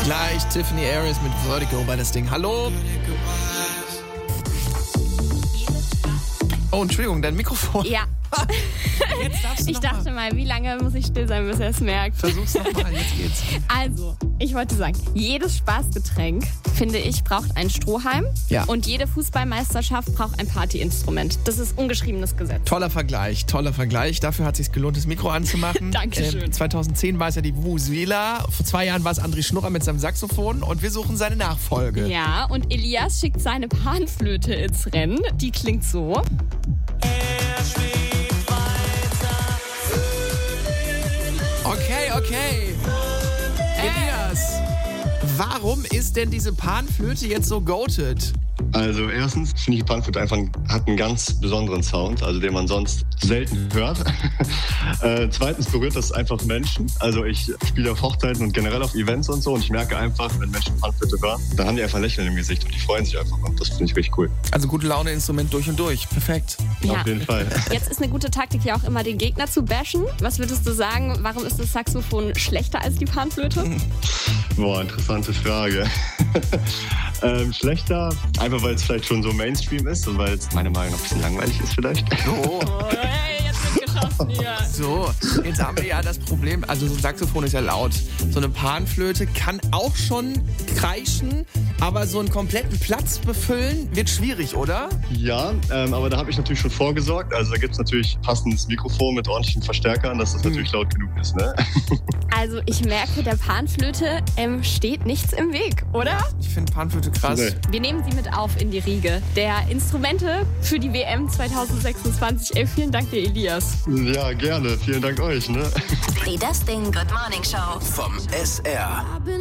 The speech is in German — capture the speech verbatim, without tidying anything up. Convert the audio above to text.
Gleich Tiffany Aries mit Vertigo bei das Ding. Hallo? Oh, Entschuldigung, dein Mikrofon. Ja. Jetzt darfst du Ich noch dachte mal. mal, wie lange muss ich still sein, bis er es merkt? Versuch's nochmal, jetzt geht's. Also, ich wollte sagen, jedes Spaßgetränk, finde ich, braucht einen Strohhalm. Ja. Und jede Fußballmeisterschaft braucht ein Partyinstrument. Das ist ungeschriebenes Gesetz. Toller Vergleich, toller Vergleich. Dafür hat es sich gelohnt, das Mikro anzumachen. Dankeschön. Ähm, zweitauszehn war es ja die Vuvuzela. Vor zwei Jahren war es André Schnurrer mit seinem Saxophon. Und wir suchen seine Nachfolge. Ja, und Elias schickt seine Panflöte ins Rennen. Die klingt so. Okay, okay. Elias, warum ist denn diese Panflöte jetzt so goated? Also erstens finde ich, die Panflöte einfach hat einen ganz besonderen Sound, also den man sonst selten hört. äh, zweitens berührt das einfach Menschen. Also ich spiele auf Hochzeiten und generell auf Events und so und ich merke einfach, wenn Menschen Panflöte hören, dann haben die einfach ein Lächeln im Gesicht und die freuen sich einfach und das finde ich richtig cool. Also gute Laune-Instrument durch und durch. Perfekt. Ja. Auf jeden Fall. Jetzt ist eine gute Taktik ja auch immer, den Gegner zu bashen. Was würdest du sagen, warum ist das Saxophon schlechter als die Panflöte? Boah, interessante Frage. ähm, schlechter, einfach weil es vielleicht schon so Mainstream ist und weil es meiner Meinung nach ein bisschen langweilig ist vielleicht. Oh. Oh, hey, jetzt wird geschossen hier. So, jetzt haben wir ja das Problem, also so ein Saxophon ist ja laut. So eine Panflöte kann auch schon kreischen, aber so einen kompletten Platz befüllen wird schwierig, oder? Ja, ähm, aber da habe ich natürlich schon vorgesorgt. Also da gibt es natürlich passendes Mikrofon mit ordentlichen Verstärkern, dass das natürlich laut genug ist, ne? Also ich merke, der Panflöte ähm, steht nichts im Weg, oder? Ich finde Panflöte krass. Nee. Wir nehmen sie mit auf in die Riege der Instrumente für die W M zwanzig sechsundzwanzig. Ey, vielen Dank dir, Elias. Ja, gerne. Vielen Dank euch, ne? Die Das Ding Good Morning Show. Vom S R.